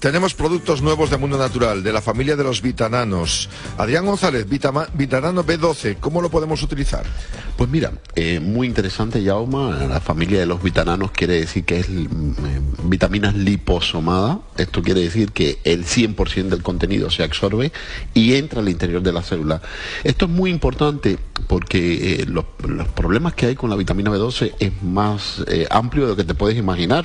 Tenemos productos nuevos de Mundo Natural, de la familia de los vitananos. Adrián González, Vitanano B12, ¿cómo lo podemos utilizar? Pues mira, muy interesante, Jaume. La familia de los vitananos quiere decir que es vitaminas liposomadas. Esto quiere decir que el 100% del contenido se absorbe y entra al interior de la célula. Esto es muy importante porque los problemas que hay con la vitamina B12 es más amplio de lo que te puedes imaginar.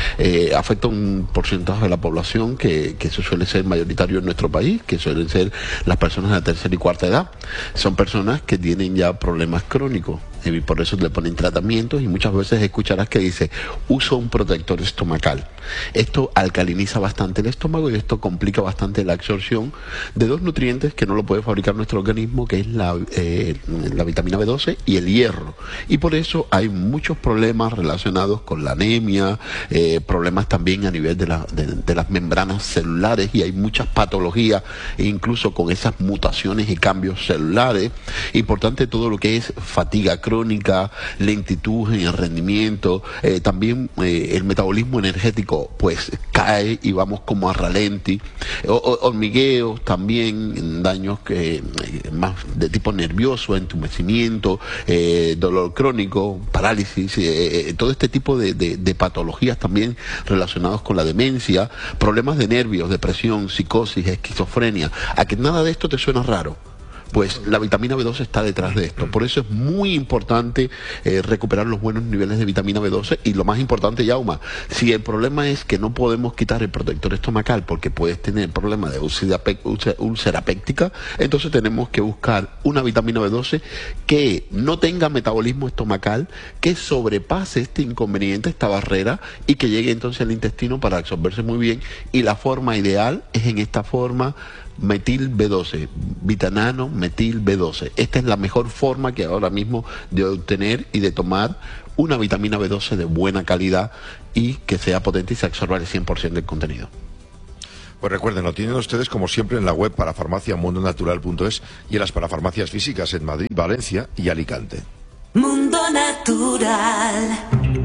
Afecta un porcentaje de la población que eso suele ser mayoritario en nuestro país, que suelen ser las personas de la tercera y cuarta edad. Son personas que tienen ya problemas crónicos y por eso le ponen tratamientos, y muchas veces escucharás que dice: uso un protector estomacal. Esto alcaliniza bastante el estómago y esto complica bastante la absorción de dos nutrientes que no lo puede fabricar nuestro organismo, que es la vitamina B12 y el hierro, y por eso hay muchos problemas relacionados con la anemia, problemas también a nivel de las membranas celulares, y hay muchas patologías incluso con esas mutaciones y cambios celulares. Importante todo lo que es fatiga crónica, lentitud en el rendimiento, también el metabolismo energético pues cae y vamos como a ralenti, hormigueos también, daños más de tipo nervioso, entumecimiento, dolor crónico, parálisis, todo este tipo de patologías también relacionados con la demencia, problemas de nervios, depresión, psicosis, esquizofrenia. ¿A que nada de esto te suena raro? Pues la vitamina B12 está detrás de esto. Por eso es muy importante recuperar los buenos niveles de vitamina B12. Y lo más importante, Jaume, si el problema es que no podemos quitar el protector estomacal porque puedes tener problemas de úlcera péptica, entonces tenemos que buscar una vitamina B12 que no tenga metabolismo estomacal, que sobrepase este inconveniente, esta barrera, y que llegue entonces al intestino para absorberse muy bien. Y la forma ideal es en esta forma: metil B12, vitanano metil B12. Esta es la mejor forma que ahora mismo de obtener y de tomar una vitamina B12 de buena calidad y que sea potente y se absorba el 100% del contenido. Pues recuerden, lo tienen ustedes como siempre en la web parafarmaciamundonatural.es y en las parafarmacias físicas en Madrid, Valencia y Alicante. Mundo Natural.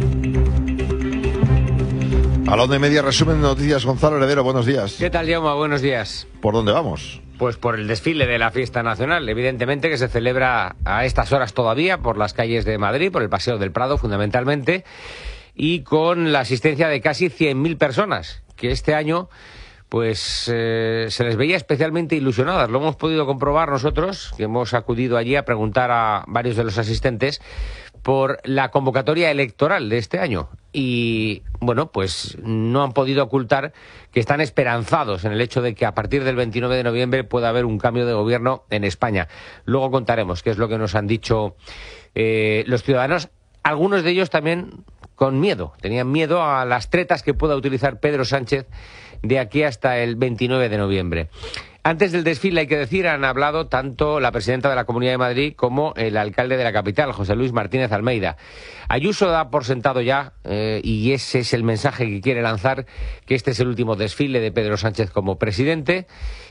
A la 1:30, resumen de noticias. Gonzalo Heredero, buenos días. ¿Qué tal, Jaume? Buenos días. ¿Por dónde vamos? Pues por el desfile de la fiesta nacional, evidentemente, que se celebra a estas horas todavía por las calles de Madrid, por el Paseo del Prado fundamentalmente, y con la asistencia de casi 100.000 personas, que este año pues se les veía especialmente ilusionadas. Lo hemos podido comprobar nosotros, que hemos acudido allí a preguntar a varios de los asistentes por la convocatoria electoral de este año. Y, bueno, pues no han podido ocultar que están esperanzados en el hecho de que a partir del 29 de noviembre pueda haber un cambio de gobierno en España. Luego contaremos qué es lo que nos han dicho los ciudadanos. Algunos de ellos también con miedo. Tenían miedo a las tretas que pueda utilizar Pedro Sánchez de aquí hasta el 29 de noviembre. Antes del desfile, hay que decir, han hablado tanto la presidenta de la Comunidad de Madrid como el alcalde de la capital, José Luis Martínez Almeida. Ayuso da por sentado ya, y ese es el mensaje que quiere lanzar, que este es el último desfile de Pedro Sánchez como presidente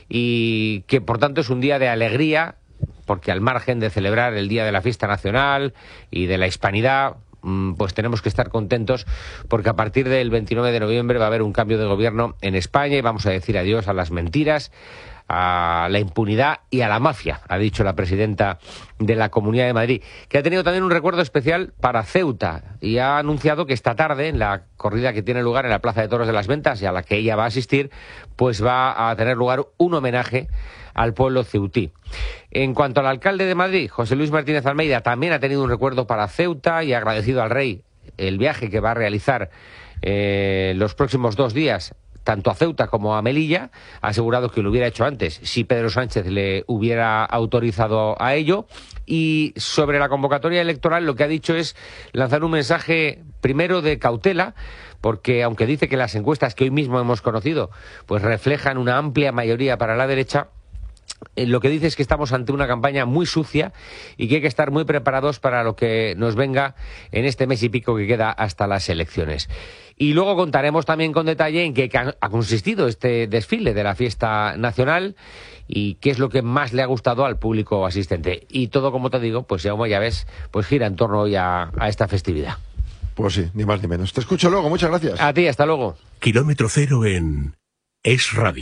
y que, por tanto, es un día de alegría, porque al margen de celebrar el Día de la Fiesta Nacional y de la Hispanidad, pues tenemos que estar contentos porque a partir del 29 de noviembre va a haber un cambio de gobierno en España y vamos a decir adiós a las mentiras, a la impunidad y a la mafia, ha dicho la presidenta de la Comunidad de Madrid, que ha tenido también un recuerdo especial para Ceuta y ha anunciado que esta tarde, en la corrida que tiene lugar en la Plaza de Toros de las Ventas y a la que ella va a asistir, pues va a tener lugar un homenaje al pueblo ceutí. En cuanto al alcalde de Madrid, José Luis Martínez Almeida, también ha tenido un recuerdo para Ceuta y ha agradecido al rey el viaje que va a realizar los próximos 2 días, tanto a Ceuta como a Melilla. Ha asegurado que lo hubiera hecho antes si Pedro Sánchez le hubiera autorizado a ello. Y sobre la convocatoria electoral, lo que ha dicho es lanzar un mensaje primero de cautela, porque aunque dice que las encuestas que hoy mismo hemos conocido pues reflejan una amplia mayoría para la derecha, lo que dice es que estamos ante una campaña muy sucia y que hay que estar muy preparados para lo que nos venga en este mes y pico que queda hasta las elecciones. Y luego contaremos también con detalle en qué ha consistido este desfile de la fiesta nacional y qué es lo que más le ha gustado al público asistente. Y todo, como te digo, pues ya ves, pues gira en torno hoy a esta festividad. Pues sí, ni más ni menos. Te escucho luego, muchas gracias. A ti, hasta luego. Kilómetro cero en Es Radio.